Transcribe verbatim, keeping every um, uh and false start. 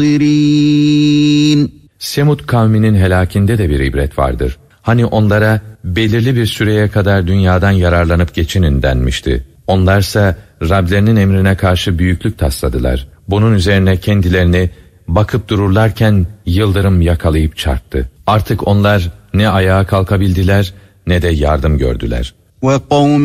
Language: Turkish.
Semud kavminin helakinde de bir ibret vardır. Hani onlara belirli bir süreye kadar dünyadan yararlanıp geçinin denmişti. Onlarsa Rablerinin emrine karşı büyüklük tasladılar. Bunun üzerine kendilerini bakıp dururlarken yıldırım yakalayıp çarptı. Artık onlar ne ayağa kalkabildiler ne de yardım gördüler.